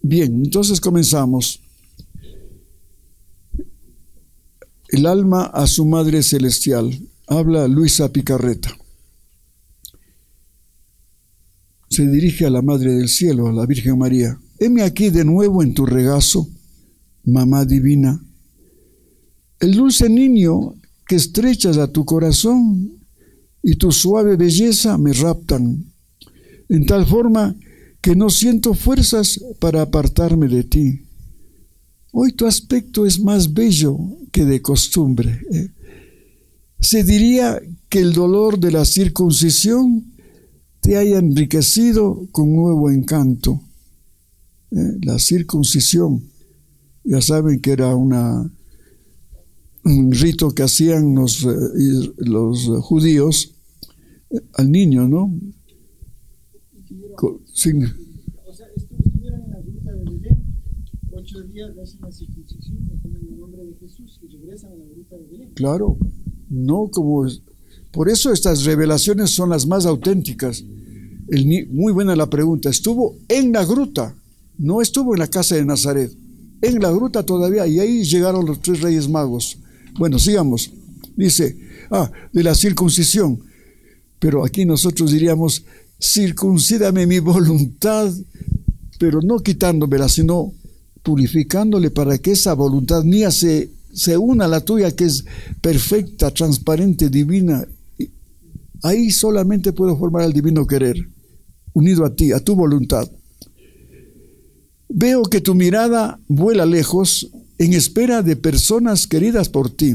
Bien, entonces comenzamos. El alma a su Madre Celestial. Habla Luisa Picarreta. Se dirige a la Madre del Cielo, a la Virgen María. Heme aquí de nuevo en tu regazo, Mamá Divina. El dulce niño que estrechas a tu corazón y tu suave belleza me raptan, en tal forma que no siento fuerzas para apartarme de ti. Hoy tu aspecto es más bello que de costumbre. Se diría que el dolor de la circuncisión te haya enriquecido con nuevo encanto. La circuncisión, ya saben que era un rito que hacían los judíos al niño, ¿no? Sin, O sea, estuvieron en la gruta de Belén, 8 días le hacen la circuncisión, le ponen el nombre de Jesús y regresan a la gruta de Belén. claro, no como... Por eso estas revelaciones son las más auténticas. Muy buena la pregunta. Estuvo en la gruta, no estuvo en la casa de Nazaret, en la gruta todavía, y ahí llegaron los 3 reyes magos. Bueno, sigamos. Dice, de la circuncisión. Pero aquí nosotros diríamos, circuncídame mi voluntad, pero no quitándomela, sino purificándole para que esa voluntad mía se una a la tuya, que es perfecta, transparente, divina. Ahí solamente puedo formar el divino querer, unido a ti, a tu voluntad. Veo que tu mirada vuela lejos en espera de personas queridas por ti,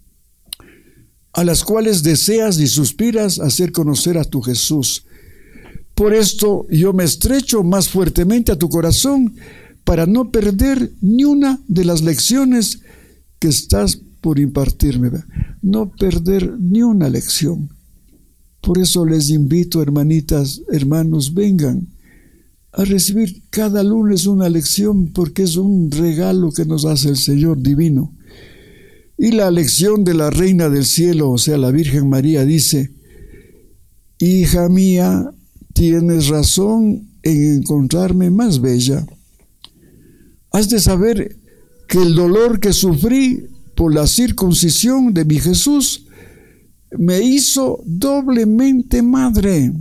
a las cuales deseas y suspiras hacer conocer a tu Jesús. Por esto yo me estrecho más fuertemente a tu corazón para no perder ni una de las lecciones que estás por impartirme. No perder ni una lección. Por eso les invito, hermanitas, hermanos, vengan a recibir cada lunes una lección, porque es un regalo que nos hace el Señor divino. Y la lección de la Reina del Cielo, o sea, la Virgen María, dice: hija mía, tienes razón en encontrarme más bella. Has de saber que el dolor que sufrí por la circuncisión de mi Jesús me hizo doblemente madre,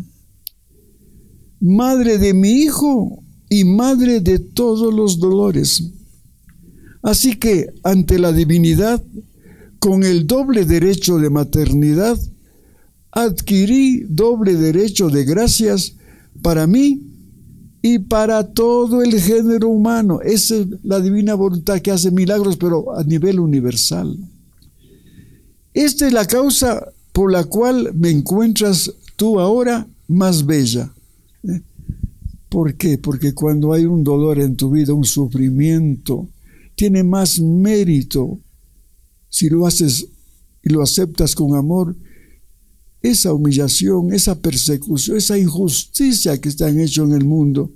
madre de mi Hijo y madre de todos los dolores. Así que ante la divinidad, con el doble derecho de maternidad, adquirí doble derecho de gracias para mí y para todo el género humano. Esa es la divina voluntad que hace milagros, pero a nivel universal. Esta es la causa por la cual me encuentras tú ahora más bella. ¿Por qué? Porque cuando hay un dolor en tu vida, un sufrimiento, tiene más mérito si lo haces y lo aceptas con amor. Esa humillación, esa persecución, esa injusticia que están hecho en el mundo,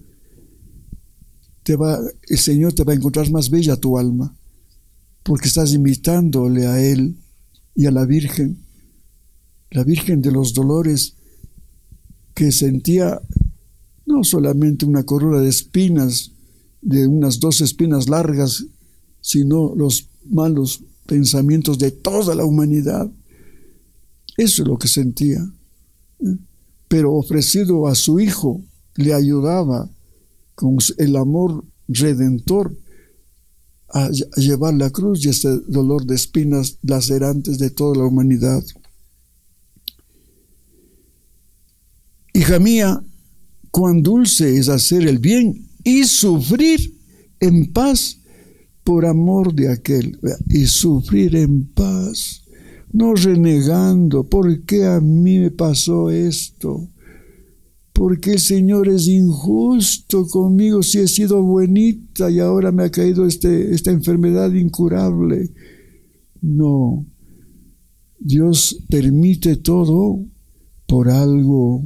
el Señor te va a encontrar más bella tu alma, porque estás imitándole a Él y a la Virgen de los dolores, que sentía no solamente una corona de espinas, de unas 12 espinas largas, sino los malos pensamientos de toda la humanidad. Eso es lo que sentía. Pero ofrecido a su Hijo, le ayudaba con el amor redentor a llevar la cruz y este dolor de espinas lacerantes de toda la humanidad. Hija mía, cuán dulce es hacer el bien y sufrir en paz por amor de aquel. Y sufrir en paz, no renegando. ¿Por qué a mí me pasó esto? ¿Por qué el Señor es injusto conmigo si he sido buenita y ahora me ha caído esta enfermedad incurable? No. Dios permite todo por algo.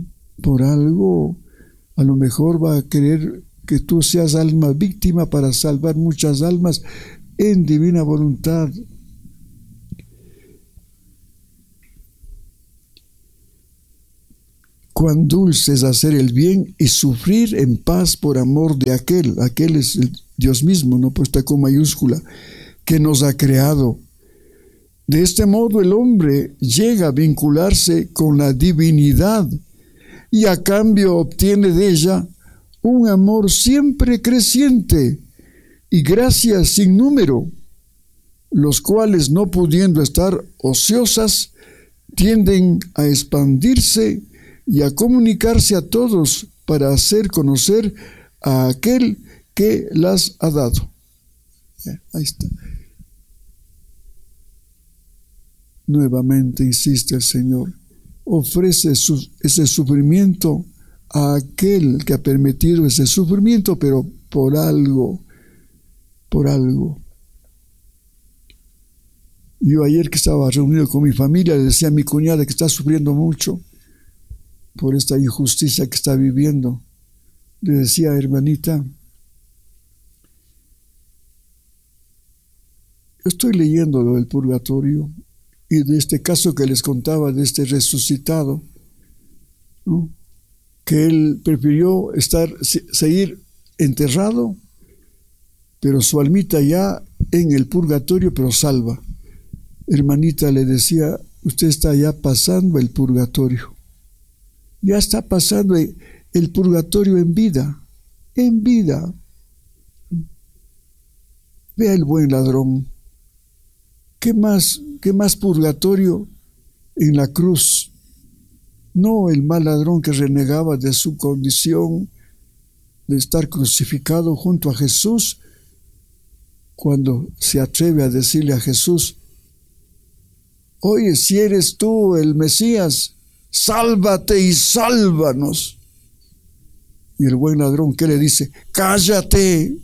A lo mejor va a querer que tú seas alma víctima para salvar muchas almas en divina voluntad. cuán dulce es hacer el bien y sufrir en paz por amor de aquel es el Dios mismo, no puesta con mayúscula, que nos ha creado. De este modo el hombre llega a vincularse con la divinidad y a cambio obtiene de ella un amor siempre creciente y gracias sin número, los cuales, no pudiendo estar ociosas, tienden a expandirse y a comunicarse a todos para hacer conocer a aquel que las ha dado. Ahí está. Nuevamente insiste el Señor, ofrece ese sufrimiento a aquel que ha permitido ese sufrimiento, pero por algo. Yo ayer que estaba reunido con mi familia, le decía a mi cuñada que está sufriendo mucho por esta injusticia que está viviendo. Le decía, hermanita, estoy leyendo lo del purgatorio y de este caso que les contaba de este resucitado, ¿no? Que él prefirió seguir enterrado, pero su almita ya en el purgatorio, pero salva. Hermanita, le decía, usted está ya pasando el purgatorio. Ya está pasando el purgatorio en vida. Vea el buen ladrón. ¿Qué más purgatorio en la cruz? No el mal ladrón que renegaba de su condición de estar crucificado junto a Jesús, cuando se atreve a decirle a Jesús, oye, si eres tú el Mesías, sálvate y sálvanos. Y el buen ladrón, ¿qué le dice? ¡Cállate!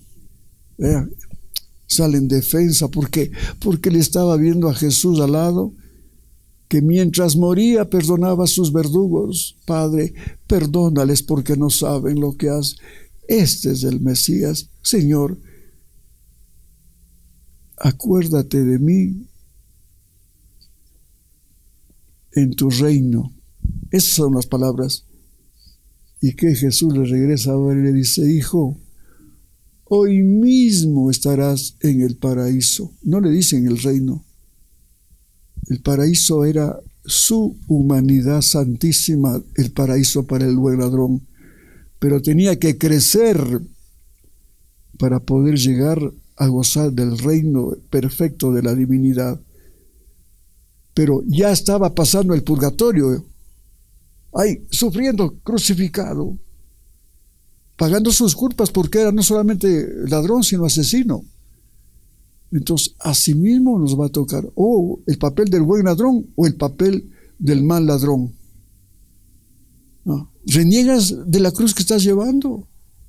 Sale en defensa porque le estaba viendo a Jesús al lado, que mientras moría perdonaba a sus verdugos. Padre, perdónales porque no saben lo que hacen. Este es el Mesías. Señor, acuérdate de mí en tu reino. Esas son las palabras. Y que Jesús le regresa a ver y le dice, hijo, hoy mismo estarás en el paraíso. No le dice en el reino. El paraíso era su humanidad santísima, el paraíso para el buen ladrón. Pero tenía que crecer para poder llegar a gozar del reino perfecto de la divinidad. Pero ya estaba pasando el purgatorio, sufriendo, crucificado, pagando sus culpas porque era no solamente ladrón, sino asesino. Entonces, así mismo nos va a tocar o el papel del buen ladrón o el papel del mal ladrón. ¿Reniegas de la cruz que estás llevando?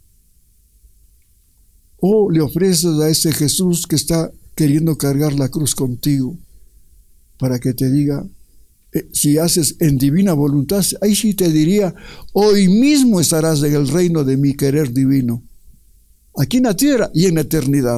¿O le ofreces a ese Jesús que está queriendo cargar la cruz contigo para que te diga, si haces en divina voluntad, ahí sí te diría, hoy mismo estarás en el reino de mi querer divino, aquí en la tierra y en la eternidad?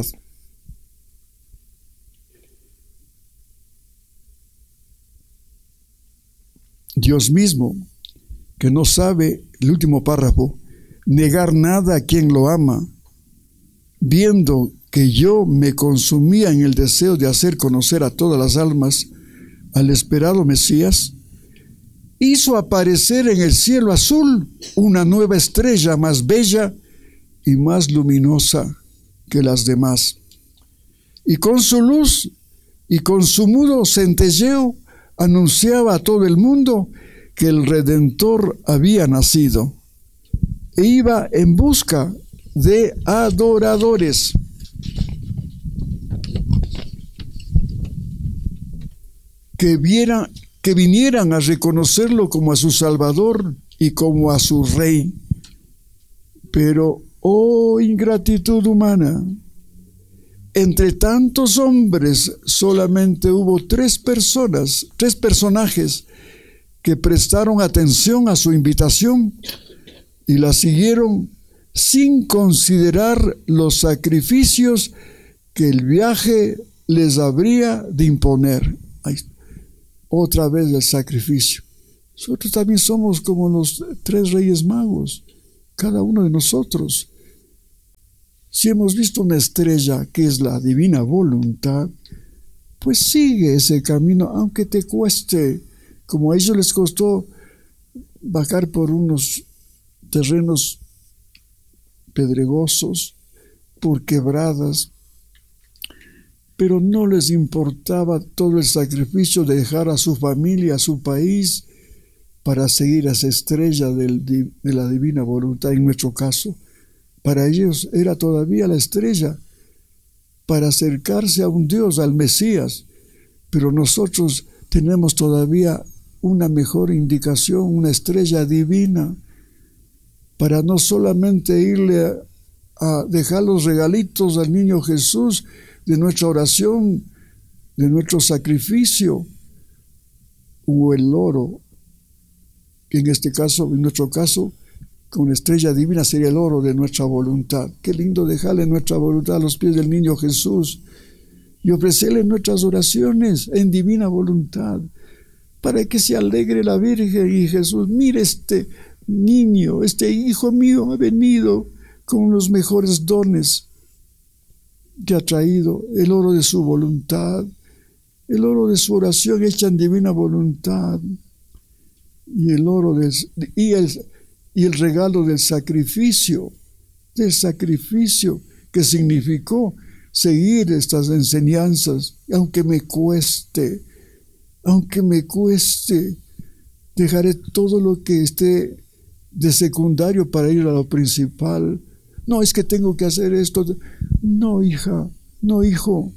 Dios mismo, que no sabe, el último párrafo, negar nada a quien lo ama, viendo que yo me consumía en el deseo de hacer conocer a todas las almas al esperado Mesías, hizo aparecer en el cielo azul una nueva estrella más bella y más luminosa que las demás. Y con su luz y con su mudo centelleo anunciaba a todo el mundo que el Redentor había nacido e iba en busca de adoradores. Que vinieran a reconocerlo como a su Salvador y como a su Rey. Pero, oh ingratitud humana, entre tantos hombres solamente hubo tres personajes que prestaron atención a su invitación y la siguieron sin considerar los sacrificios que el viaje les habría de imponer. Otra vez el sacrificio. Nosotros también somos como los 3 reyes magos, cada uno de nosotros. Si hemos visto una estrella que es la divina voluntad, pues sigue ese camino, aunque te cueste, como a ellos les costó bajar por unos terrenos pedregosos, por quebradas, pero no les importaba todo el sacrificio de dejar a su familia, a su país, para seguir a esa estrella de la divina voluntad. En nuestro caso, para ellos era todavía la estrella para acercarse a un Dios, al Mesías, pero nosotros tenemos todavía una mejor indicación, una estrella divina, para no solamente irle a dejar los regalitos al niño Jesús de nuestra oración, de nuestro sacrificio, o el oro, que en este caso, en nuestro caso, con estrella divina sería el oro de nuestra voluntad. Qué lindo dejarle nuestra voluntad a los pies del niño Jesús y ofrecerle nuestras oraciones en divina voluntad, para que se alegre la Virgen y Jesús. Mire, este niño, este hijo mío ha venido con los mejores dones que ha traído, el oro de su voluntad, el oro de su oración hecha en divina voluntad, y el oro y el regalo del sacrificio que significó seguir estas enseñanzas, aunque me cueste, dejaré todo lo que esté de secundario para ir a lo principal. No, es que tengo que hacer esto. No, hija, no, hijo.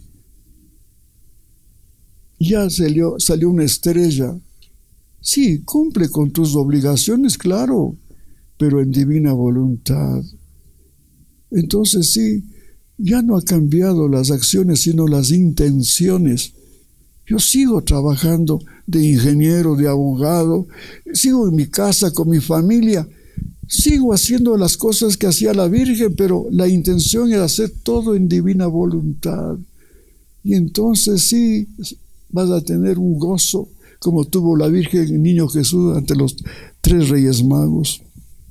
Ya salió una estrella. Sí, cumple con tus obligaciones, claro, pero en divina voluntad. Entonces sí, ya no ha cambiado las acciones, sino las intenciones. Yo sigo trabajando de ingeniero, de abogado, sigo en mi casa con mi familia, sigo haciendo las cosas que hacía la Virgen, pero la intención era hacer todo en divina voluntad. Y entonces sí vas a tener un gozo como tuvo la Virgen y el niño Jesús ante los 3 reyes magos.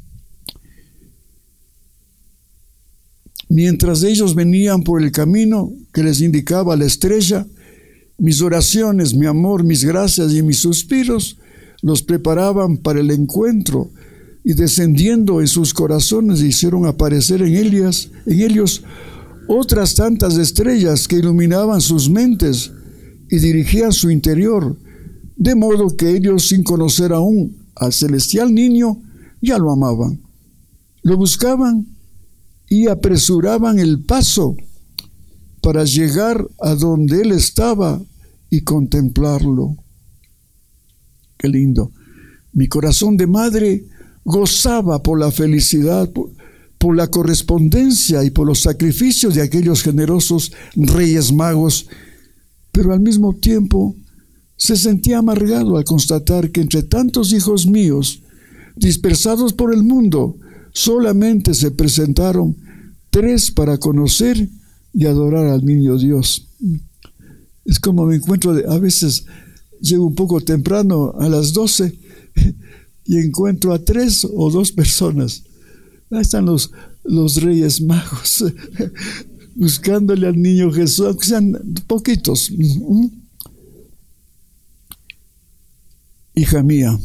Mientras ellos venían por el camino que les indicaba la estrella, mis oraciones, mi amor, mis gracias y mis suspiros los preparaban para el encuentro, y descendiendo en sus corazones hicieron aparecer en ellos otras tantas estrellas que iluminaban sus mentes y dirigían su interior, de modo que ellos, sin conocer aún al celestial niño, ya lo amaban, lo buscaban y apresuraban el paso para llegar a donde él estaba y contemplarlo. Qué lindo. Mi corazón de madre gozaba por la felicidad, por la correspondencia y por los sacrificios de aquellos generosos reyes magos, pero al mismo tiempo se sentía amargado al constatar que entre tantos hijos míos, dispersados por el mundo, solamente se presentaron 3 para conocer y adorar al niño Dios. Es como me encuentro, a veces llego un poco temprano a las 12 y encuentro a 3 o 2 personas. Ahí están los reyes magos buscándole al niño Jesús, aunque sean poquitos. Hija mía,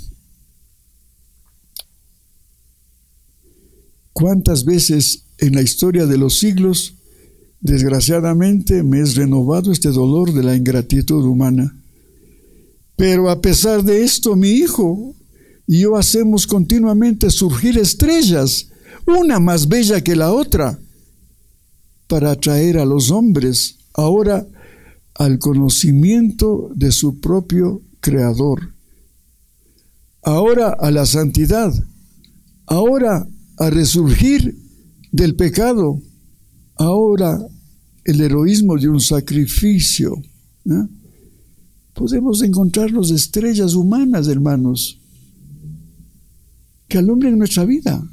¿cuántas veces en la historia de los siglos, desgraciadamente, me es renovado este dolor de la ingratitud humana? Pero a pesar de esto, mi hijo y yo hacemos continuamente surgir estrellas, una más bella que la otra, para atraer a los hombres ahora al conocimiento de su propio Creador, ahora a la santidad, ahora a resurgir del pecado, ahora el heroísmo de un sacrificio. Podemos encontrarnos estrellas humanas, hermanos, que alumbren nuestra vida.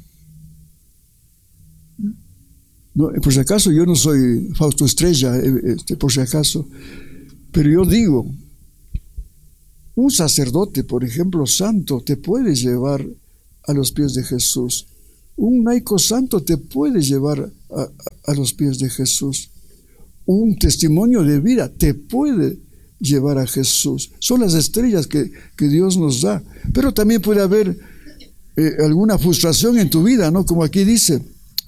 No, por si acaso, yo no soy Fausto Estrella, por si acaso, pero yo digo, Un sacerdote, por ejemplo, santo, te puede llevar a los pies de Jesús. Un laico santo te puede llevar a los pies de Jesús. Un testimonio de vida te puede llevar a Jesús. Son las estrellas que Dios nos da. Pero también puede haber alguna frustración en tu vida, ¿no? Como aquí dice,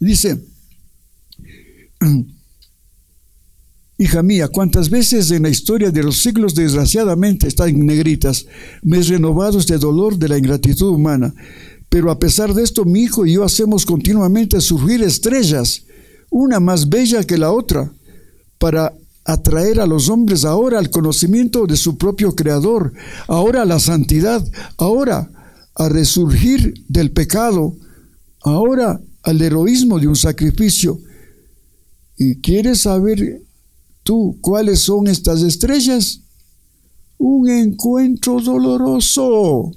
hija mía, cuántas veces en la historia de los siglos, desgraciadamente, está en negritas, me he renovado este dolor de la ingratitud humana. Pero a pesar de esto, mi hijo y yo hacemos continuamente surgir estrellas, una más bella que la otra, para atraer a los hombres ahora al conocimiento de su propio Creador, ahora a la santidad, ahora a resurgir del pecado, ahora al heroísmo de un sacrificio. ¿Y quieres saber tú cuáles son estas estrellas? Un encuentro doloroso,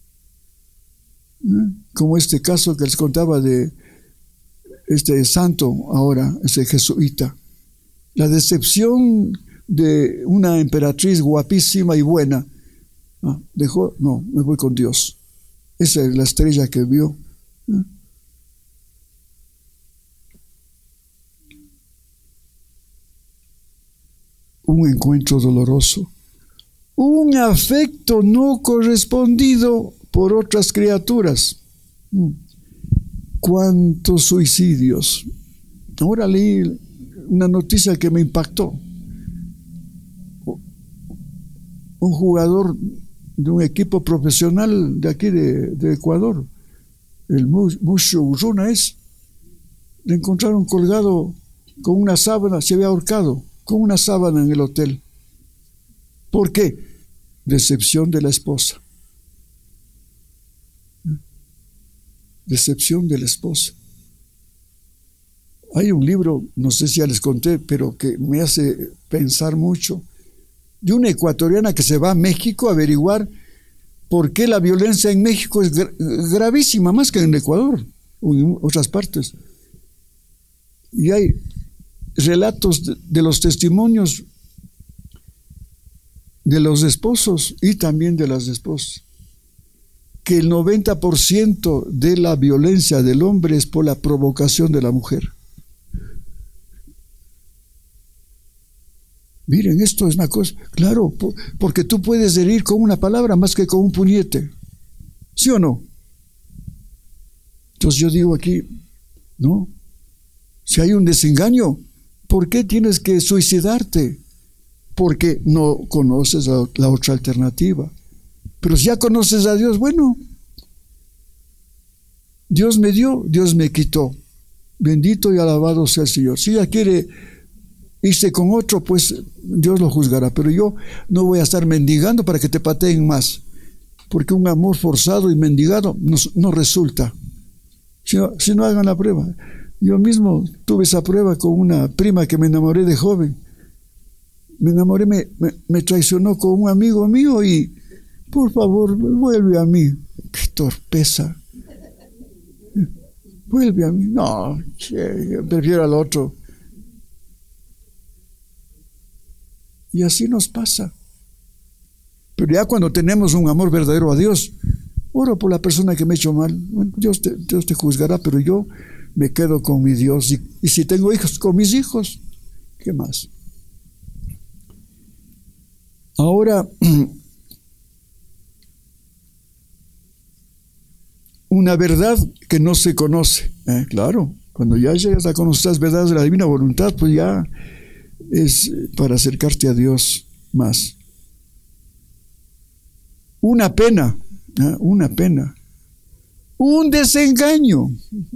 como este caso que les contaba de este santo ahora, ese jesuita. La decepción de una emperatriz guapísima y buena. Me voy con Dios. Esa es la estrella que vio. Un encuentro doloroso. Un afecto no correspondido por otras criaturas. ¿Cuántos suicidios? Ahora leí una noticia que me impactó. Un jugador de un equipo profesional de aquí de Ecuador, el Mushu Urruna le encontraron colgado con una sábana, se había ahorcado con una sábana en el hotel. ¿Por qué? Decepción de la esposa. Decepción de la esposa. Hay un libro, no sé si ya les conté, pero que me hace pensar mucho, de una ecuatoriana que se va a México a averiguar por qué la violencia en México es gravísima, más que en Ecuador o en otras partes. Y hay relatos de los testimonios de los esposos y también de las esposas, que el 90% de la violencia del hombre es por la provocación de la mujer. Miren, esto es una cosa, claro, porque tú puedes herir con una palabra más que con un puñete, ¿sí o no? Entonces yo digo aquí, no, si hay un desengaño, ¿por qué tienes que suicidarte? Porque no conoces la otra alternativa. Pero si ya conoces a Dios, bueno, Dios me dio, Dios me quitó. Bendito y alabado sea el Señor. Si ella quiere irse con otro, pues Dios lo juzgará. Pero yo no voy a estar mendigando para que te pateen más. Porque un amor forzado y mendigado no resulta. Si no hagan la prueba. Yo mismo tuve esa prueba con una prima que me enamoré de joven. Me enamoré, me traicionó con un amigo mío y por favor, vuelve a mí. ¡Qué torpeza! Vuelve a mí. No, yo prefiero al otro. Y así nos pasa. Pero ya cuando tenemos un amor verdadero a Dios, oro por la persona que me ha hecho mal. Bueno, Dios te juzgará, pero yo me quedo con mi Dios. Y si tengo hijos, con mis hijos. ¿Qué más? Ahora, una verdad que no se conoce. Claro, cuando ya llegas a conocer las verdades de la divina voluntad, pues ya es para acercarte a Dios más. Una pena, un desengaño,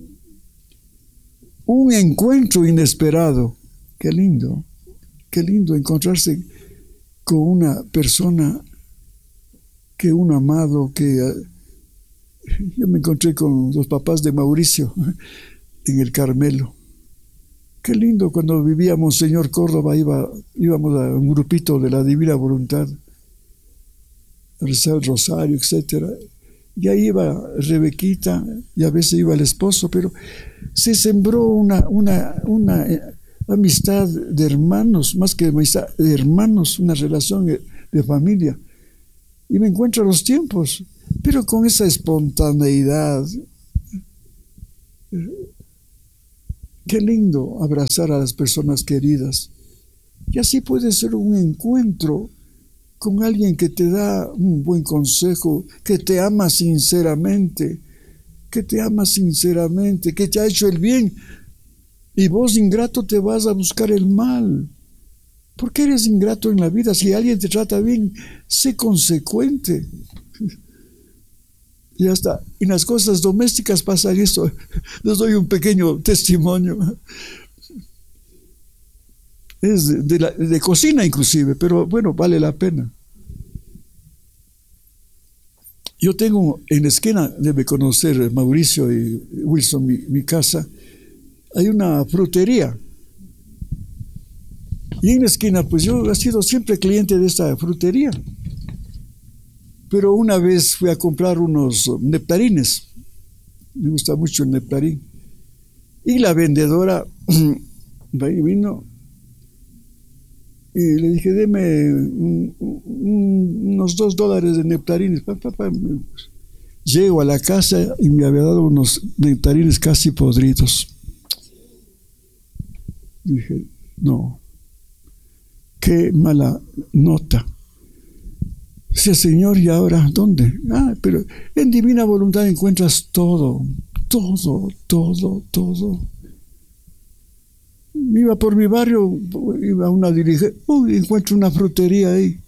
un encuentro inesperado. Qué lindo encontrarse con una persona que un amado, yo me encontré con los papás de Mauricio en el Carmelo. Qué lindo cuando vivía Monseñor Córdoba, íbamos a un grupito de la Divina Voluntad, a rezar el rosario, etc. Y ahí iba Rebequita y a veces iba el esposo, pero se sembró una amistad de hermanos, más que amistad de hermanos, una relación de familia. y me encuentro a los tiempos, pero con esa espontaneidad. Qué lindo abrazar a las personas queridas. Y así puede ser un encuentro con alguien que te da un buen consejo, que te ama sinceramente, que te ha hecho el bien. Y vos, ingrato, te vas a buscar el mal. ¿Por qué eres ingrato en la vida? Si alguien te trata bien, sé consecuente. Y hasta en las cosas domésticas pasa eso. Les doy un pequeño testimonio. Es de cocina inclusive, pero bueno, vale la pena. Yo tengo en la esquina, debe conocer Mauricio y Wilson, mi casa, hay una frutería. Y en la esquina, pues yo he sido siempre cliente de esta frutería. Pero una vez fui a comprar unos nectarines. Me gusta mucho el nectarín. Y la vendedora vino y le dije, deme unos $2 de nectarines. Llego a la casa y me había dado unos nectarines casi podridos. Dije, no, qué mala nota. Dice, Señor, ¿y ahora dónde? Pero en divina voluntad encuentras todo. Iba por mi barrio, iba a una diligencia, encuentro una frutería ahí.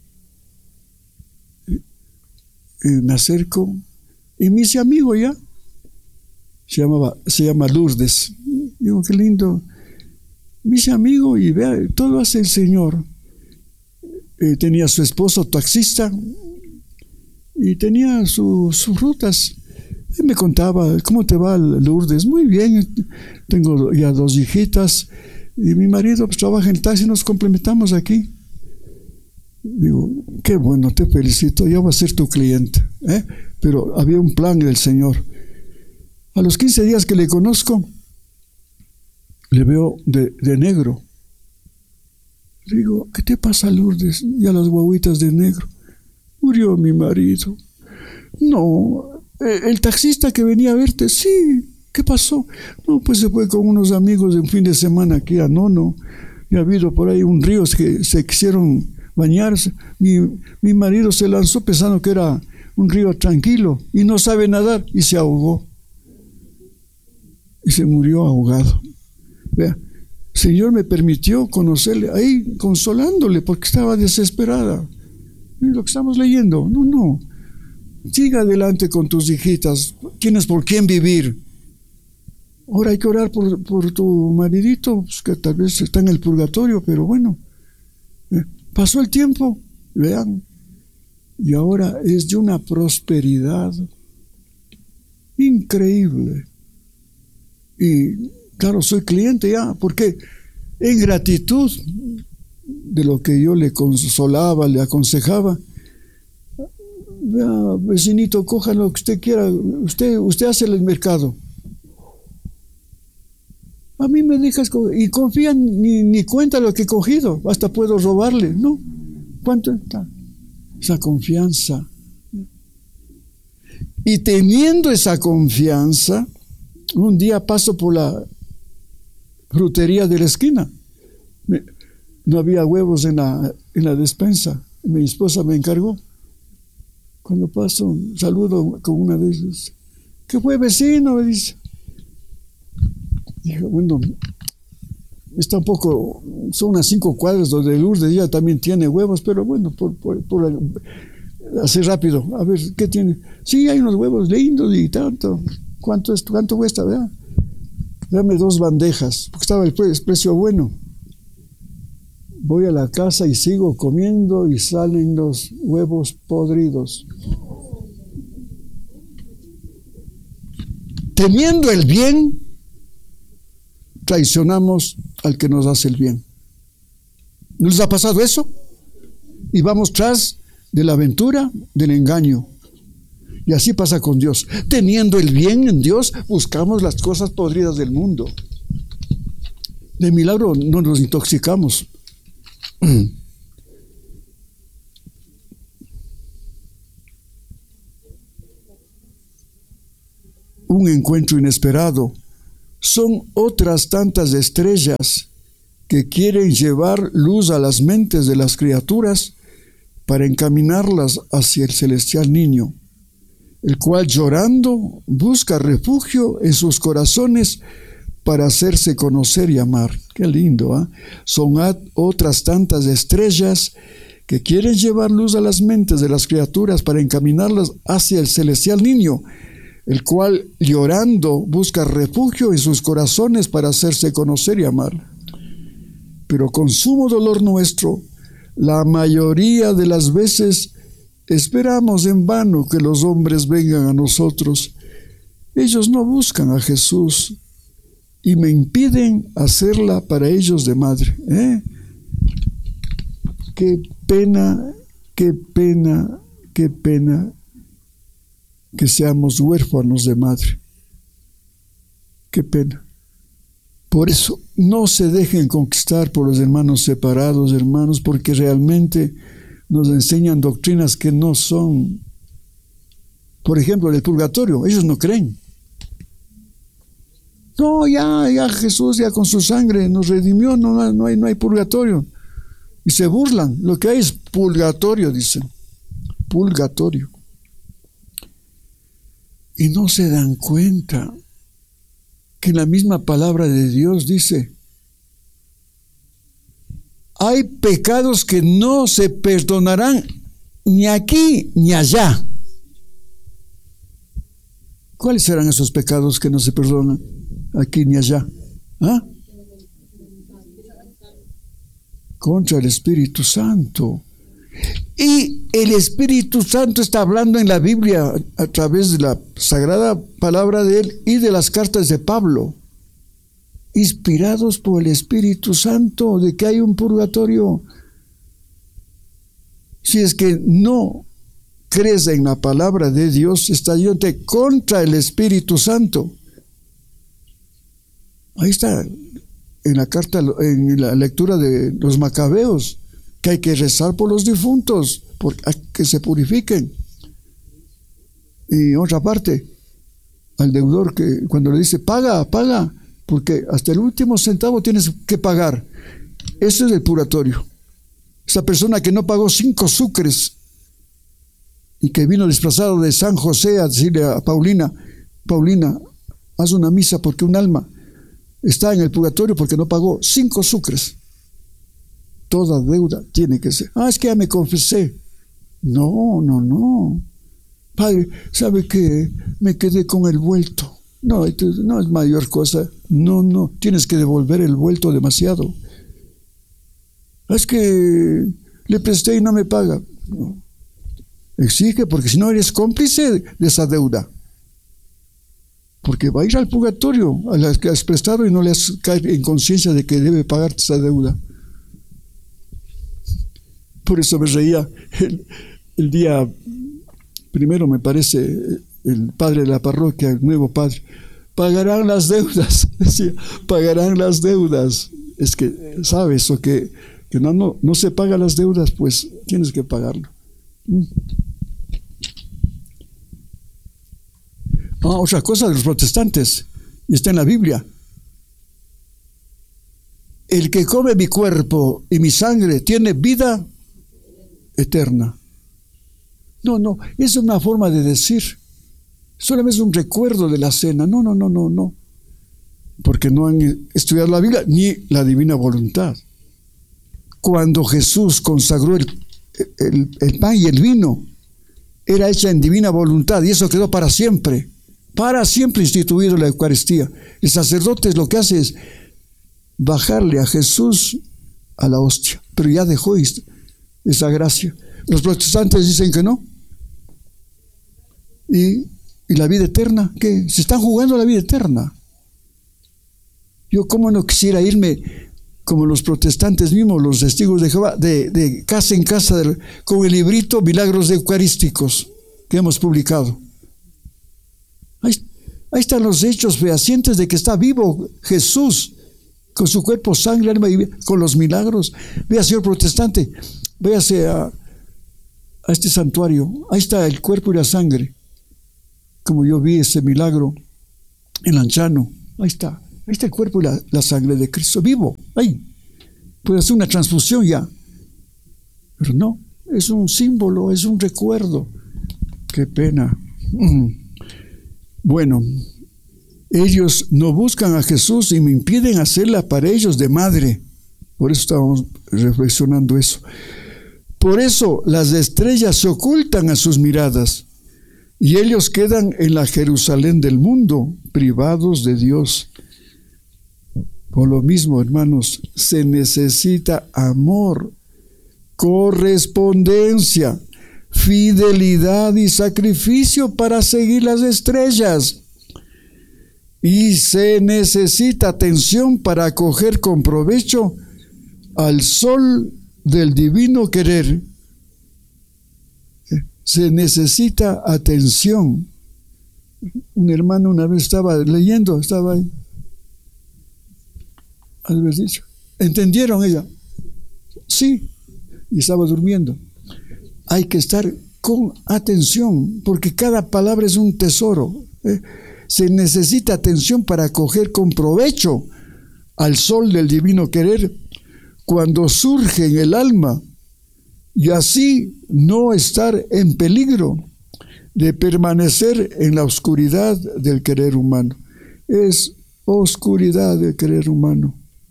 Y me acerco y me hice amigo ya. Se llama Lourdes. Digo, qué lindo. Me hice amigo y vea, todo hace el Señor. Tenía su esposo taxista y tenía sus rutas. Él me contaba, ¿cómo te va, Lourdes? Muy bien, tengo ya 2 hijitas y mi marido pues trabaja en taxi, nos complementamos aquí. Digo, qué bueno, te felicito, ya voy a ser tu cliente. Pero había un plan del Señor. A los 15 días que le conozco, le veo de negro. Digo, ¿qué te pasa, Lourdes? Y a las guaguitas de negro. Murió mi marido. No, el taxista que venía a verte, sí, ¿qué pasó? No, pues se fue con unos amigos de un fin de semana aquí a Nono. Y ha habido por ahí un río que se quisieron bañarse. Mi marido se lanzó pensando que era un río tranquilo y no sabe nadar y se ahogó. Y se murió ahogado. Vea. Señor me permitió conocerle ahí, consolándole, porque estaba desesperada. Y lo que estamos leyendo, no. Siga adelante con tus hijitas. Tienes por quién vivir. Ahora hay que orar por tu maridito, pues, que tal vez está en el purgatorio, pero bueno. Pasó el tiempo, vean. Y ahora es de una prosperidad increíble. Y claro, soy cliente ya, porque en gratitud de lo que yo le consolaba, le aconsejaba, vea, vecinito, coja lo que usted quiera, usted hace el mercado. A mí me dejas y confía, ni cuenta lo que he cogido, hasta puedo robarle, ¿no? ¿Cuánto está? Esa confianza. Y teniendo esa confianza, un día paso por la frutería de la esquina. No había huevos en la despensa. Mi esposa me encargó. Cuando paso, saludo con una de ellas. ¿Qué fue, vecino? Me dice. Dije, bueno, está un poco, son unas 5 cuadras donde Lourdes ella también tiene huevos, pero bueno, por así rápido, a ver, ¿qué tiene? Sí, hay unos huevos lindos y tanto. ¿Cuánto cuesta? ¿Verdad? Dame 2 bandejas, porque estaba el precio bueno. Voy a la casa y sigo comiendo y salen los huevos podridos. Teniendo el bien, traicionamos al que nos hace el bien. ¿No les ha pasado eso? Y vamos tras de la aventura del engaño. Y así pasa con Dios. Teniendo el bien en Dios, buscamos las cosas podridas del mundo. De milagro no nos intoxicamos. encuentro inesperado. Son otras tantas estrellas que quieren llevar luz a las mentes de las criaturas para encaminarlas hacia el celestial niño, el cual llorando busca refugio en sus corazones para hacerse conocer y amar. Qué lindo, ¿eh? Son otras tantas estrellas que quieren llevar luz a las mentes de las criaturas para encaminarlas hacia el celestial niño, el cual llorando busca refugio en sus corazones para hacerse conocer y amar. Pero con sumo dolor nuestro, la mayoría de las veces esperamos en vano que los hombres vengan a nosotros. Ellos no buscan a Jesús y me impiden hacerla para ellos de madre. Qué pena, qué pena, qué pena que seamos huérfanos de madre. Qué pena. Por eso, no se dejen conquistar por los hermanos separados, hermanos, porque realmente nos enseñan doctrinas que no son. Por ejemplo, el purgatorio, ellos no creen. No, ya Jesús ya con su sangre nos redimió, no hay purgatorio. Y se burlan, lo que hay es purgatorio, dicen. Purgatorio. Y no se dan cuenta que la misma palabra de Dios dice: hay pecados que no se perdonarán ni aquí ni allá. ¿Cuáles serán esos pecados que no se perdonan aquí ni allá? ¿Ah? Contra el Espíritu Santo. Y el Espíritu Santo está hablando en la Biblia a través de la sagrada palabra de Él y de las cartas de Pablo, inspirados por el Espíritu Santo, de que hay un purgatorio. Si es que no crees en la palabra de Dios, está yéndote contra el Espíritu Santo. Ahí está, en la carta, en la lectura de los Macabeos, que hay que rezar por los difuntos, que se purifiquen. Y otra parte, al deudor, que cuando le dice paga, porque hasta el último centavo tienes que pagar. Eso es el purgatorio. Esa persona que no pagó 5 sucres y que vino disfrazado de San José a decirle a Paulina, haz una misa porque un alma está en el purgatorio porque no pagó 5 sucres. Toda deuda tiene que ser. Es que ya me confesé. No. Padre, ¿sabe qué? Me quedé con el vuelto. No es mayor cosa. No. Tienes que devolver el vuelto demasiado. Es que le presté y no me paga. No. Exige, porque si no eres cómplice de esa deuda. Porque va a ir al purgatorio a la que has prestado y no le has caído en conciencia de que debe pagarte esa deuda. Por eso me reía el día primero, me parece, el padre de la parroquia, el nuevo padre, pagarán las deudas, decía, pagarán las deudas. Es que, ¿sabes? O que no se pagan las deudas, pues tienes que pagarlo. Otra cosa de los protestantes, y está en la Biblia: el que come mi cuerpo y mi sangre tiene vida eterna. No, es una forma de decir, solamente es un recuerdo de la cena. No, porque no han estudiado la Biblia ni la divina voluntad. Cuando Jesús consagró el pan y el vino, era hecha en divina voluntad, y eso quedó para siempre instituido la Eucaristía. El sacerdote lo que hace es bajarle a Jesús a la hostia, pero ya dejó esa gracia. Los protestantes dicen que no. ¿Y la vida eterna? ¿Qué? Se están jugando la vida eterna. Yo cómo no quisiera irme como los protestantes mismos, los testigos de Jehová, de casa en casa con el librito Milagros Eucarísticos que hemos publicado. Ahí están los hechos fehacientes de que está vivo Jesús con su cuerpo, sangre, alma y vida, con los milagros. Vea, señor protestante, véase a este santuario. Ahí está el cuerpo y la sangre. Como yo vi ese milagro el anciano, ahí está el cuerpo y la sangre de Cristo, vivo, ahí. Puede hacer una transfusión ya. Pero no, es un símbolo, es un recuerdo. Qué pena. Bueno, ellos no buscan a Jesús y me impiden hacerla para ellos de madre. Por eso estábamos reflexionando eso. Por eso las estrellas se ocultan a sus miradas y ellos quedan en la Jerusalén del mundo, privados de Dios. Por lo mismo, hermanos, se necesita amor, correspondencia, fidelidad y sacrificio para seguir las estrellas. Y se necesita atención para acoger con provecho al sol del divino querer. Se necesita atención. Un hermano una vez estaba leyendo, estaba ahí. Al haber dicho, ¿entendieron ella? Sí, y estaba durmiendo. Hay que estar con atención, porque cada palabra es un tesoro. Se necesita atención para acoger con provecho al sol del divino querer cuando surge en el alma, y así no estar en peligro de permanecer en la oscuridad del querer humano. Es oscuridad del querer humano.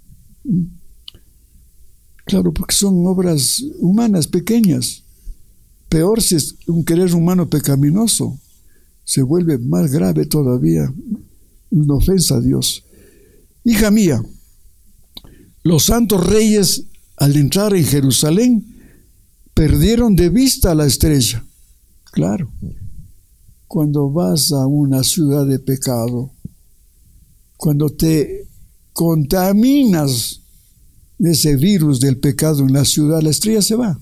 Claro, porque son obras humanas pequeñas. Peor si es un querer humano pecaminoso, se vuelve más grave todavía, una ofensa a Dios. Hija mía, los santos reyes, al entrar en Jerusalén, perdieron de vista la estrella. Claro, cuando vas a una ciudad de pecado, cuando te contaminas de ese virus del pecado en la ciudad, la estrella se va.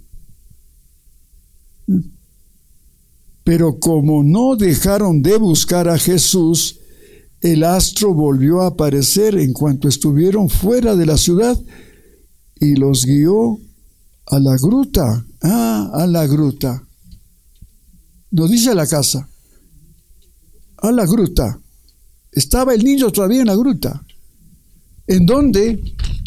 Pero como no dejaron de buscar a Jesús, el astro volvió a aparecer en cuanto estuvieron fuera de la ciudad y los guió a la gruta. A la gruta. No dice a la casa, a la gruta. Estaba el niño todavía en la gruta, en donde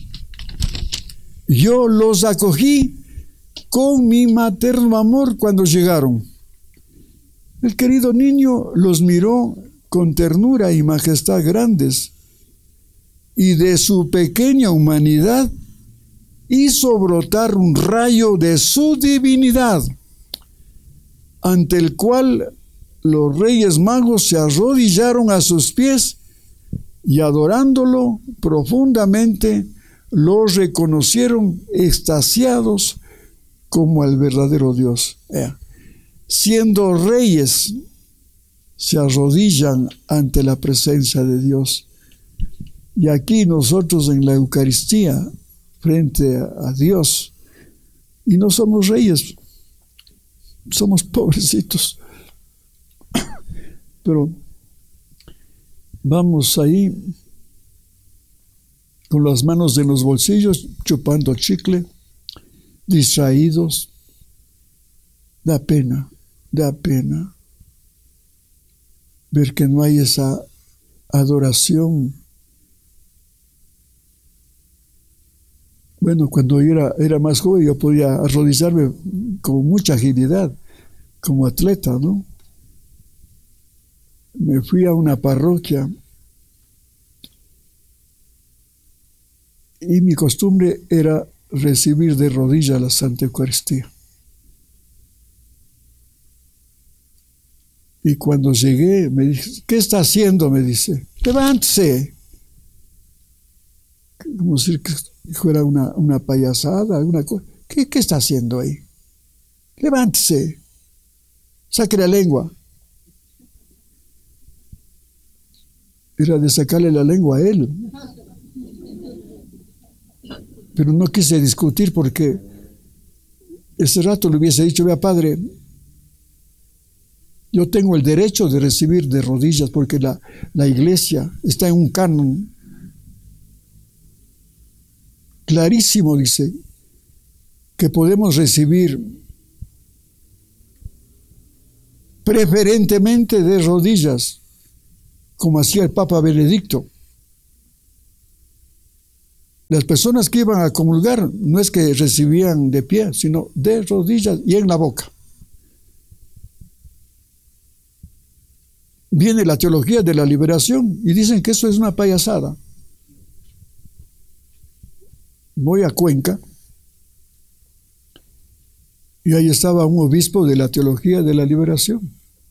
yo los acogí con mi materno amor cuando llegaron. El querido niño los miró con ternura y majestad grandes, y de su pequeña humanidad hizo brotar un rayo de su divinidad, ante el cual los reyes magos se arrodillaron a sus pies y adorándolo profundamente, los reconocieron extasiados como al verdadero Dios. Siendo reyes, se arrodillan ante la presencia de Dios. Y aquí nosotros en la Eucaristía, frente a Dios, y no somos reyes, somos pobrecitos. Pero vamos ahí con las manos en los bolsillos, chupando chicle, distraídos. Da pena ver que no hay esa adoración. Bueno, cuando yo era más joven, yo podía arrodillarme con mucha agilidad, como atleta, ¿no? Me fui a una parroquia y mi costumbre era recibir de rodillas la Santa Eucaristía. Y cuando llegué, me dice, ¿qué está haciendo? Me dice, levántese. Como si fuera una payasada, alguna cosa. ¿Qué está haciendo ahí? Levántese. Saque la lengua. Era de sacarle la lengua a él. Pero no quise discutir porque ese rato le hubiese dicho, vea padre, yo tengo el derecho de recibir de rodillas porque la iglesia está en un canon clarísimo, dice, que podemos recibir preferentemente de rodillas, como hacía el Papa Benedicto. Las personas que iban a comulgar no es que recibían de pie, sino de rodillas y en la boca. Viene la teología de la liberación y dicen que eso es una payasada. Voy a Cuenca y ahí estaba un obispo de la teología de la liberación.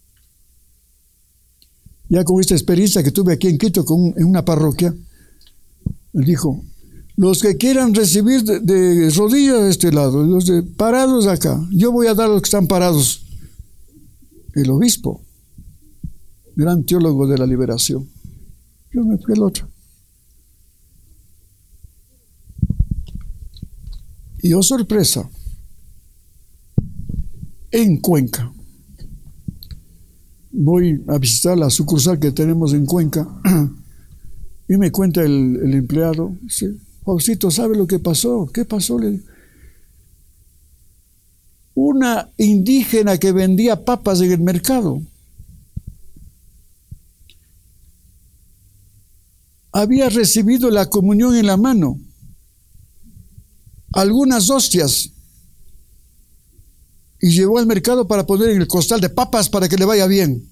Ya con esta experiencia que tuve aquí en Quito en una parroquia, él dijo: los que quieran recibir de rodillas de este lado, los de parados de acá, yo voy a dar a los que están parados. El obispo, gran teólogo de la liberación. Yo me fui al otro. Y oh sorpresa, en Cuenca, voy a visitar la sucursal que tenemos en Cuenca y me cuenta el empleado, dice: Faustito, ¿sabe lo que pasó? ¿Qué pasó? Una indígena que vendía papas en el mercado había recibido la comunión en la mano, algunas hostias, y llevó al mercado para poner en el costal de papas para que le vaya bien.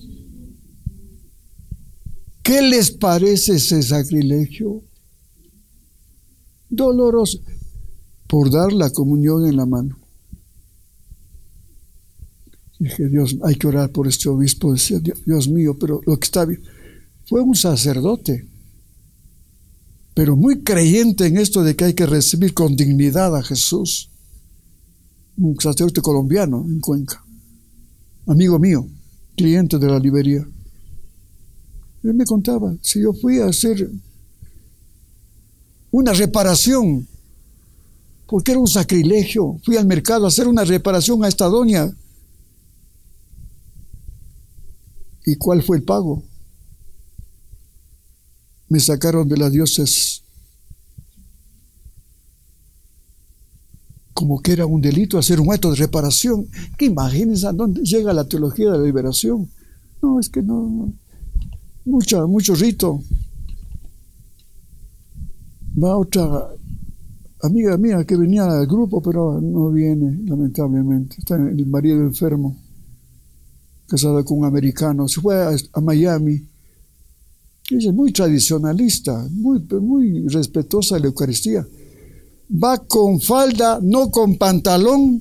¿Qué les parece ese sacrilegio? Doloroso, por dar la comunión en la mano. Dije: Dios, hay que orar por este obispo. Decía: Dios mío, pero lo que está bien. Fue un sacerdote, pero muy creyente en esto de que hay que recibir con dignidad a Jesús. Un sacerdote colombiano en Cuenca, amigo mío, cliente de la librería. Él me contaba: si yo fui a hacer una reparación, porque era un sacrilegio, fui al mercado a hacer una reparación a esta doña. ¿Y cuál fue el pago? Me sacaron de la diócesis. Como que era un delito hacer un acto de reparación. ¿Qué imagínense a dónde llega la teología de la liberación? No, es que no. Mucho rito. Va otra amiga mía que venía al grupo, pero no viene, lamentablemente. Está el marido enfermo, casada con un americano. Se fue a Miami. Ella es muy tradicionalista, muy respetuosa de la Eucaristía. Va con falda, no con pantalón,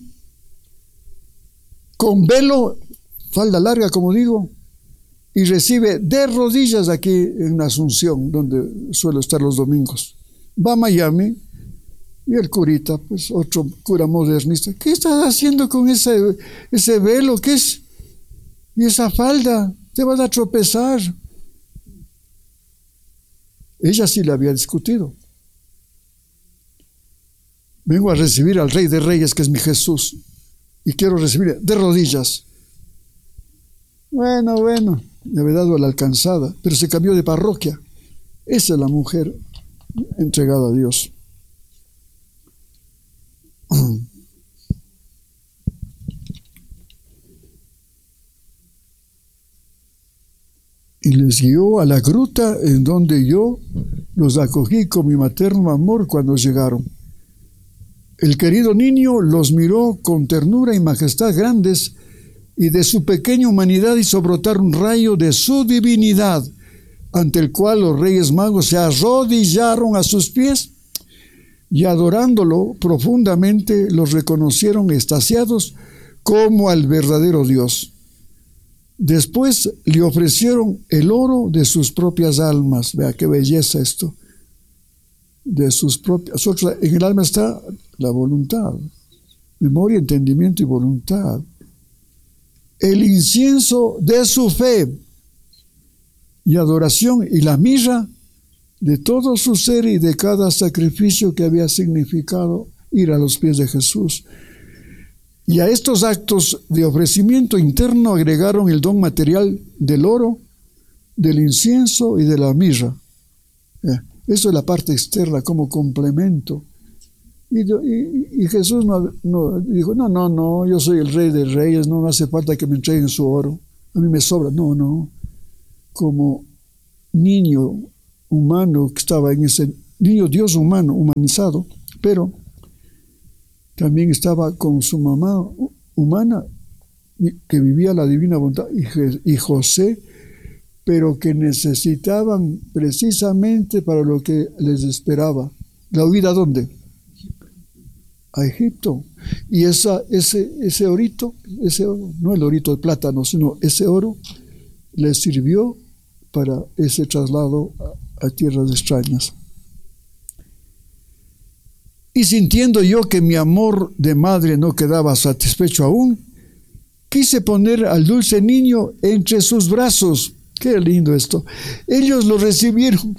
con velo, falda larga, como digo, y recibe de rodillas aquí en Asunción, donde suelo estar los domingos. Va a Miami y el curita, pues otro cura modernista: ¿qué estás haciendo con ese velo? ¿Qué es? Y esa falda, te vas a tropezar. Ella sí le había discutido. Vengo a recibir al Rey de Reyes, que es mi Jesús, y quiero recibir de rodillas. Bueno, le había dado a la alcanzada, pero se cambió de parroquia. Esa es la mujer entregada a Dios. Y les guió a la gruta en donde yo los acogí con mi materno amor cuando llegaron. El querido niño los miró con ternura y majestad grandes, y de su pequeña humanidad hizo brotar un rayo de su divinidad, ante el cual los reyes magos se arrodillaron a sus pies y, adorándolo profundamente, los reconocieron extasiados como al verdadero Dios. Después le ofrecieron el oro de sus propias almas. Vea qué belleza esto. De sus propias. En el alma está la voluntad, memoria, entendimiento y voluntad. El incienso de su fe y adoración, y la mirra de todo su ser y de cada sacrificio que había significado ir a los pies de Jesús. Y a estos actos de ofrecimiento interno agregaron el don material del oro, del incienso y de la mirra. Eso es la parte externa como complemento. Y Jesús no dijo: no, yo soy el Rey de Reyes, no hace falta que me entreguen su oro, a mí me sobra. No, como niño humano que estaba en ese niño Dios humano, humanizado, pero también estaba con su mamá humana que vivía la divina voluntad y José, pero que necesitaban precisamente para lo que les esperaba. ¿La huida a dónde? A Egipto. Y ese orito, no el orito de plátano, sino ese oro, les sirvió para ese traslado a tierras extrañas. Y sintiendo yo que mi amor de madre no quedaba satisfecho aún, quise poner al dulce niño entre sus brazos. Qué lindo esto. Ellos lo recibieron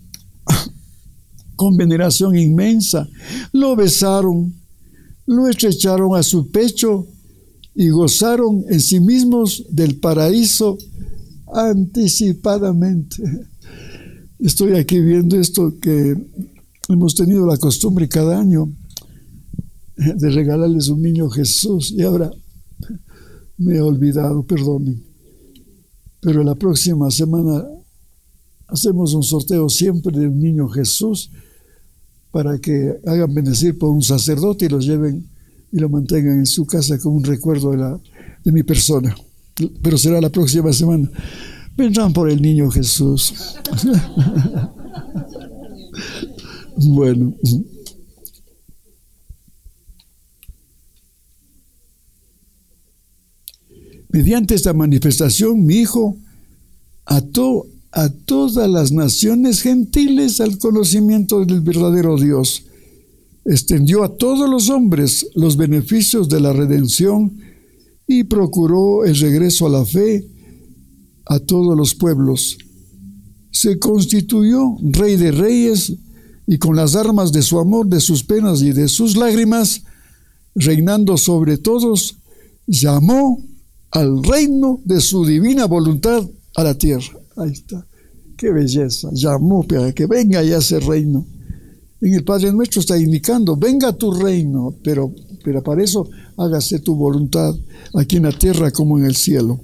con veneración inmensa, lo besaron, lo estrecharon a su pecho y gozaron en sí mismos del paraíso anticipadamente. Estoy aquí viendo esto que hemos tenido la costumbre cada año de regalarles un niño Jesús y ahora me he olvidado, perdonen. Pero la próxima semana hacemos un sorteo siempre de un niño Jesús para que hagan bendecir por un sacerdote y los lleven y lo mantengan en su casa como un recuerdo de mi persona. Pero será la próxima semana. Vendrán por el niño Jesús. Bueno. Mediante esta manifestación, mi Hijo ató a todas las naciones gentiles al conocimiento del verdadero Dios. Extendió a todos los hombres los beneficios de la redención y procuró el regreso a la fe a todos los pueblos. Se constituyó Rey de Reyes y con las armas de su amor, de sus penas y de sus lágrimas, reinando sobre todos, llamó al reino de su divina voluntad a la tierra. Ahí está. Qué belleza. Llamó para que venga ya ese reino. En el Padre Nuestro está indicando, venga tu reino, pero para eso hágase tu voluntad aquí en la tierra como en el cielo.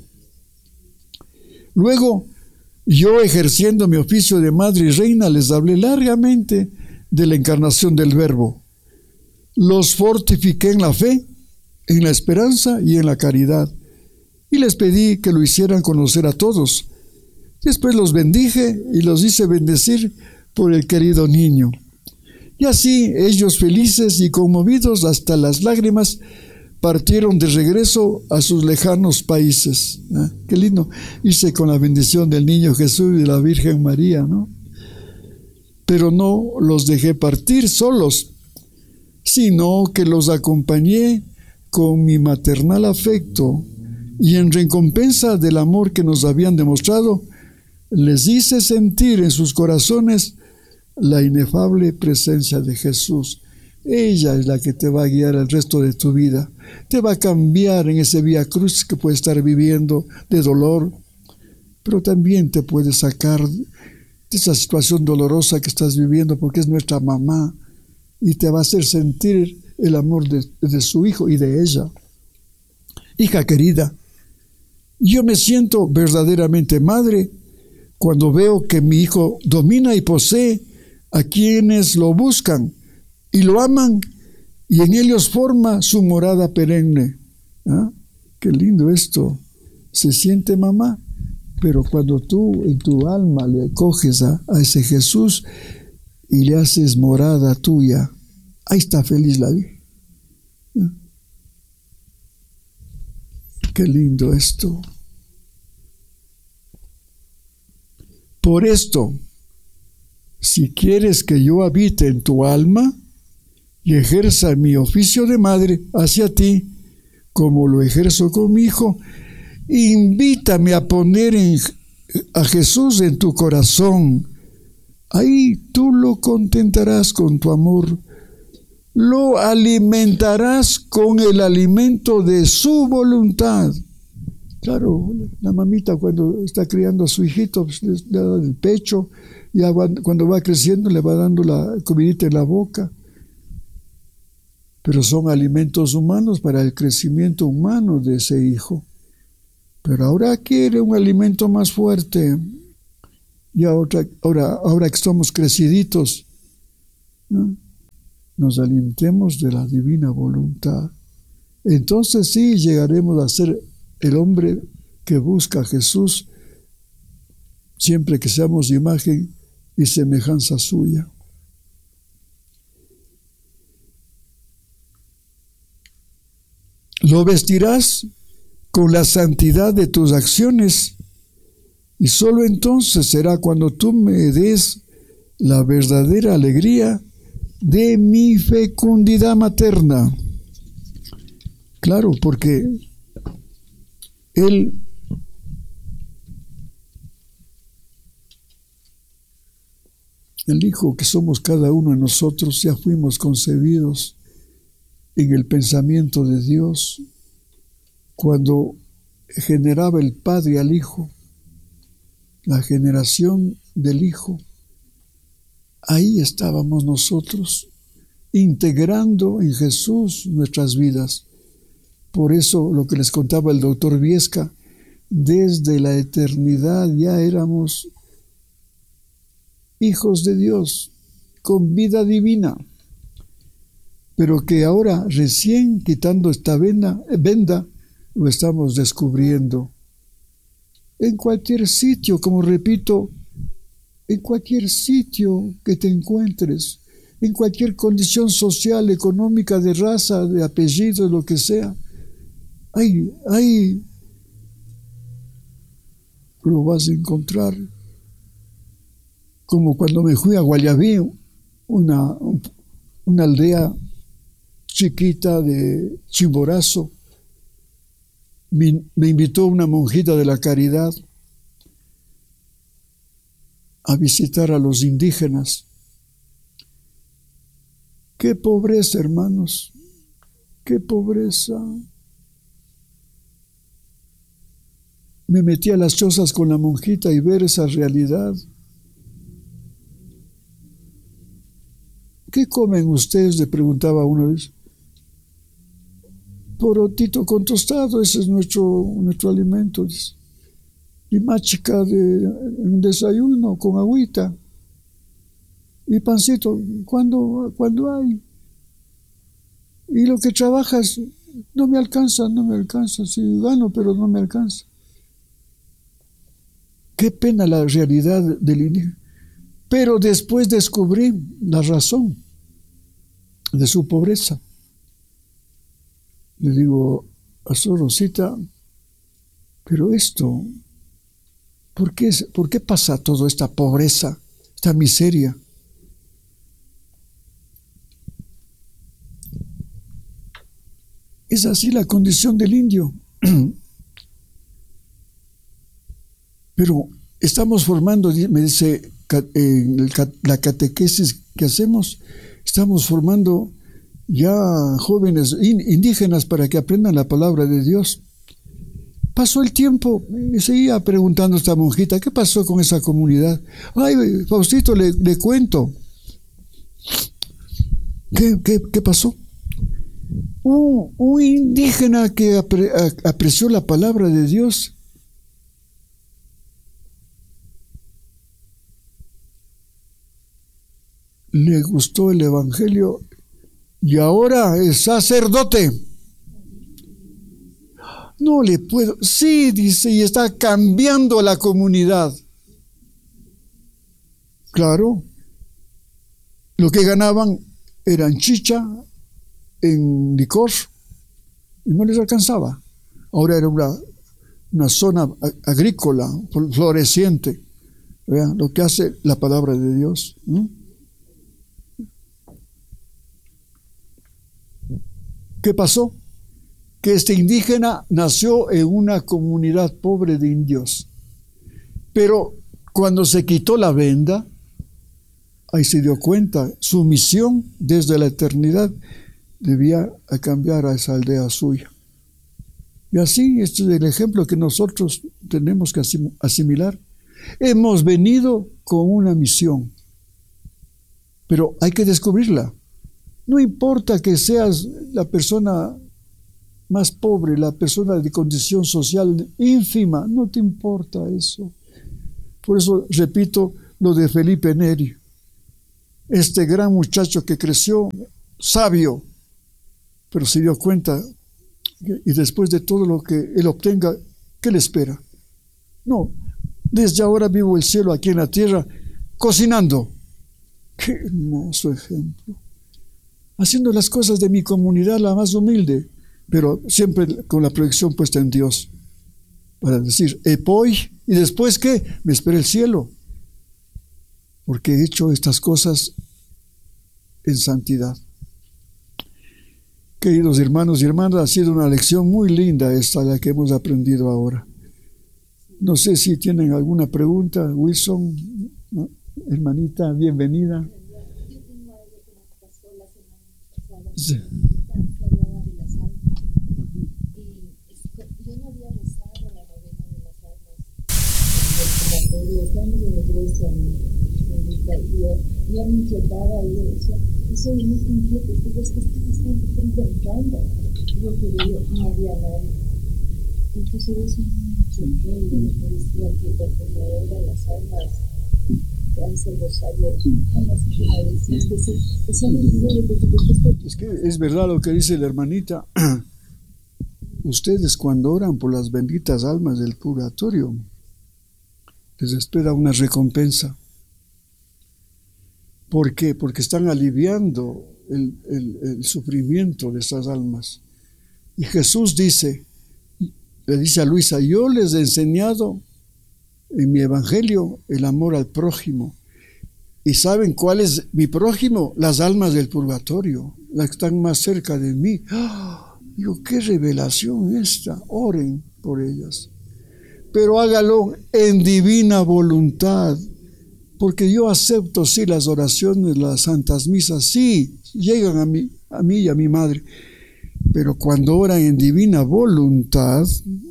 Luego, yo ejerciendo mi oficio de madre y reina, les hablé largamente de la encarnación del Verbo. Los fortifiqué en la fe, en la esperanza y en la caridad. Y les pedí que lo hicieran conocer a todos. Después los bendije y los hice bendecir por el querido niño. Y así ellos, felices y conmovidos hasta las lágrimas, partieron de regreso a sus lejanos países. Qué lindo irse con la bendición del niño Jesús y de la Virgen María, ¿no? Pero no los dejé partir solos, sino que los acompañé con mi maternal afecto y en recompensa del amor que nos habían demostrado, les hice sentir en sus corazones la inefable presencia de Jesús. Ella es la que te va a guiar el resto de tu vida. Te va a cambiar en ese vía cruz que puedes estar viviendo de dolor, pero también te puede sacar de esa situación dolorosa que estás viviendo porque es nuestra mamá y te va a hacer sentir el amor de su hijo y de ella. Hija querida, yo me siento verdaderamente madre cuando veo que mi hijo domina y posee a quienes lo buscan y lo aman y en ellos forma su morada perenne. ¿Ah? Qué lindo esto. Se siente mamá, pero cuando tú en tu alma le coges a ese Jesús y le haces morada tuya, ahí está feliz la vida. ¿Ah? Qué lindo esto. Por esto, si quieres que yo habite en tu alma y ejerza mi oficio de madre hacia ti, como lo ejerzo con mi hijo, invítame a poner a Jesús en tu corazón. Ahí tú lo contentarás con tu amor, lo alimentarás con el alimento de su voluntad. Claro, la mamita cuando está criando a su hijito, pues, le da el pecho, ya cuando va creciendo le va dando la comidita en la boca. Pero son alimentos humanos para el crecimiento humano de ese hijo. Pero ahora quiere un alimento más fuerte. Y ahora que estamos creciditos, ¿no?, nos alimentemos de la divina voluntad. Entonces sí llegaremos a ser el hombre que busca a Jesús, siempre que seamos imagen y semejanza suya. Lo vestirás con la santidad de tus acciones, y solo entonces será cuando tú me des la verdadera alegría de mi fecundidad materna. Claro, porque el Hijo que somos cada uno de nosotros, ya fuimos concebidos en el pensamiento de Dios cuando generaba el Padre al Hijo, la generación del Hijo. Ahí estábamos nosotros, integrando en Jesús nuestras vidas. Por eso lo que les contaba el doctor Viesca, desde la eternidad ya éramos hijos de Dios, con vida divina, pero que ahora recién quitando esta venda, lo estamos descubriendo. En cualquier sitio, como repito, en cualquier sitio que te encuentres, en cualquier condición social, económica, de raza, de apellido, lo que sea, ahí lo vas a encontrar. Como cuando me fui a Guayaví, una aldea chiquita de Chimborazo, me invitó una monjita de la Caridad a visitar a los indígenas. ¡Qué pobreza, hermanos! ¡Qué pobreza! Me metí a las chozas con la monjita y ver esa realidad. ¿Qué comen ustedes?, le preguntaba uno de ellos. Porotito con tostado, ese es nuestro alimento, dice. Y machica de un desayuno con agüita. Y pancito, cuando hay. Y lo que trabajas, no me alcanza. Sí, gano, pero no me alcanza. Qué pena la realidad del indígena. Pero después descubrí la razón de su pobreza. Le digo a Sor Rosita, pero esto, ¿por qué pasa toda esta pobreza, esta miseria? Es así la condición del indio. Pero estamos formando, me dice, la catequesis que hacemos, estamos formando ya jóvenes indígenas para que aprendan la palabra de Dios. Pasó el tiempo y seguía preguntando a esta monjita, ¿qué pasó con esa comunidad? Ay, Faustito, le cuento. ¿Qué pasó? Un indígena que apreció la palabra de Dios le gustó el evangelio y ahora es sacerdote. No le puedo. Sí, dice, y está cambiando la comunidad. Claro, lo que ganaban eran chicha en licor y no les alcanzaba. Ahora era una zona agrícola, floreciente. Vean lo que hace la palabra de Dios, ¿no? ¿Qué pasó? Que este indígena nació en una comunidad pobre de indios. Pero cuando se quitó la venda, ahí se dio cuenta, su misión desde la eternidad debía cambiar a esa aldea suya. Y así, este es el ejemplo que nosotros tenemos que asimilar. Hemos venido con una misión, pero hay que descubrirla. No importa que seas la persona más pobre, la persona de condición social ínfima, no te importa eso. Por eso repito lo de Felipe Neri. Este gran muchacho que creció sabio, pero se dio cuenta y después de todo lo que él obtenga, ¿qué le espera? No, desde ahora vivo el cielo aquí en la tierra, cocinando. Qué hermoso ejemplo. Haciendo las cosas de mi comunidad la más humilde, pero siempre con la proyección puesta en Dios. Para decir, epoi, y después ¿qué? Me espera el cielo. Porque he hecho estas cosas en santidad. Queridos hermanos y hermanas, ha sido una lección muy linda esta, la que hemos aprendido ahora. No sé si tienen alguna pregunta. Wilson, ¿no? Hermanita, bienvenida. Yo tengo algo que nos pasó la semana pasada. Sí. Hablaba de las almas. Y yo no había rezado la novena de las almas del purgatorio. Estamos en la iglesia, y yo me inquietaba y yo decía, yo soy muy inquieta, es que estoy intentando. Yo quería, no había nadie. Entonces eso me choqué y me decía que cuando eran las almas, hace rosario, es que es verdad lo que dice la hermanita. Ustedes cuando oran por las benditas almas del purgatorio, les espera una recompensa. ¿Por qué? Porque están aliviando el sufrimiento de esas almas. Y Jesús le dice a Luisa, yo les he enseñado en mi evangelio el amor al prójimo. ¿Y saben cuál es mi prójimo? Las almas del purgatorio, las que están más cerca de mí. ¡Oh! Digo, qué revelación esta. Oren por ellas. Pero hágalo en divina voluntad. Porque yo acepto, sí, las oraciones, las santas misas, sí, llegan a mí y a mi madre. Pero cuando oran en divina voluntad,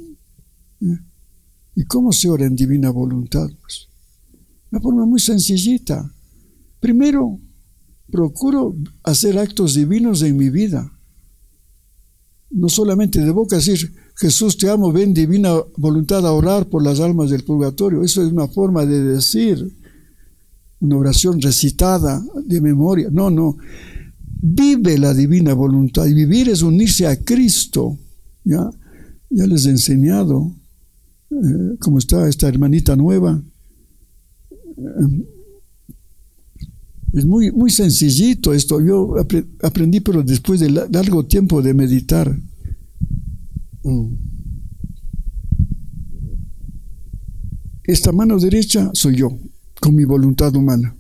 ¿y cómo se ora en divina voluntad? Pues, de una forma muy sencillita. Primero, procuro hacer actos divinos en mi vida. No solamente de boca decir, Jesús te amo, ven divina voluntad a orar por las almas del purgatorio. Eso es una forma de decir, una oración recitada de memoria. No. Vive la divina voluntad. Y vivir es unirse a Cristo. Ya les he enseñado cómo está esta hermanita nueva. Es muy, muy sencillito esto. Yo aprendí, pero después de largo tiempo de meditar. Esta mano derecha soy yo, con mi voluntad humana.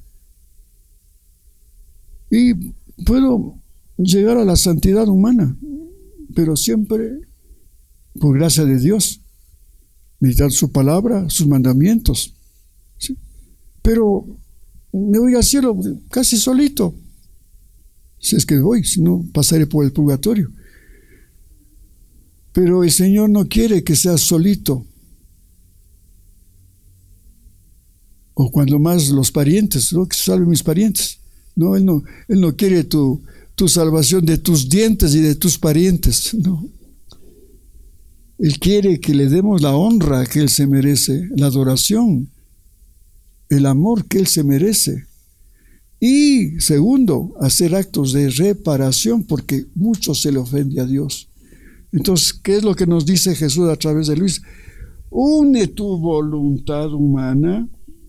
Y puedo llegar a la santidad humana, pero siempre por gracia de Dios. Meditar su palabra, sus mandamientos. ¿Sí? Pero me voy al cielo casi solito. Si es que voy, si no pasaré por el purgatorio. Pero el Señor no quiere que seas solito. O cuando más los parientes, ¿no? Que se salven mis parientes. No, Él no quiere tu salvación de tus dientes y de tus parientes. No. Él quiere que le demos la honra que Él se merece, la adoración, el amor que Él se merece. Y segundo, hacer actos de reparación, porque mucho se le ofende a Dios. Entonces, ¿qué es lo que nos dice Jesús a través de Luis? Une tu voluntad humana,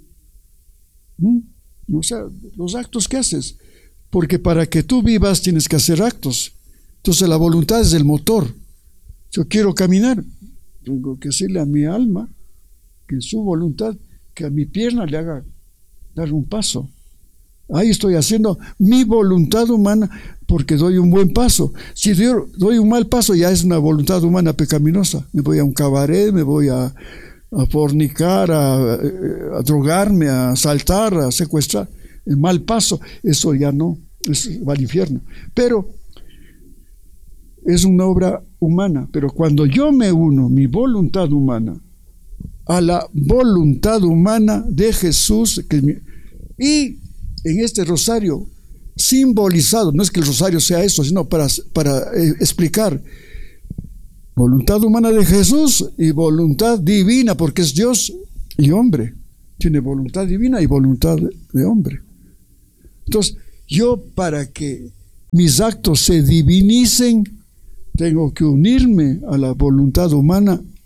o sea, los actos que haces, porque para que tú vivas tienes que hacer actos. Entonces la voluntad es el motor. Yo quiero caminar, tengo que decirle a mi alma que en su voluntad, que a mi pierna le haga dar un paso. Ahí estoy haciendo mi voluntad humana porque doy un buen paso. Si doy un mal paso, ya es una voluntad humana pecaminosa. Me voy a un cabaret, me voy a fornicar, a drogarme, a asaltar, a secuestrar. El mal paso, eso ya no, va al infierno. Pero es una obra humana. Pero cuando yo me uno, mi voluntad humana, a la voluntad humana de Jesús, y en este rosario simbolizado, no es que el rosario sea eso, sino para explicar voluntad humana de Jesús y voluntad divina, porque es Dios y hombre. Tiene voluntad divina y voluntad de hombre. Entonces, yo para que mis actos se divinicen, tengo que unirme a la voluntad humana